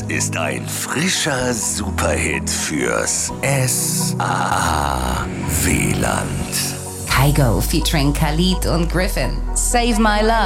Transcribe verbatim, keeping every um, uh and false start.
ist ein frischer Superhit fürs S A A-Wieland. Kygo featuring Khalid und Griffin. Save My Love.